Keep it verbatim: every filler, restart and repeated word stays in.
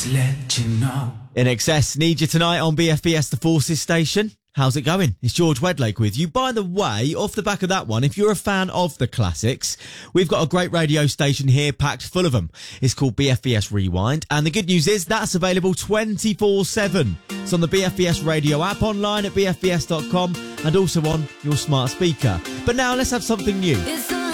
Just let you know. In Excess, need you tonight on B F B S The Forces station. How's it going? It's George Wedlake with you. By the way, off the back of that one, if you're a fan of the classics, we've got a great radio station here packed full of them. It's called B F B S Rewind, and the good news is that's available twenty-four seven. It's on the B F B S radio app, online at b f b s dot com, and also on your smart speaker. But now let's have something new. It's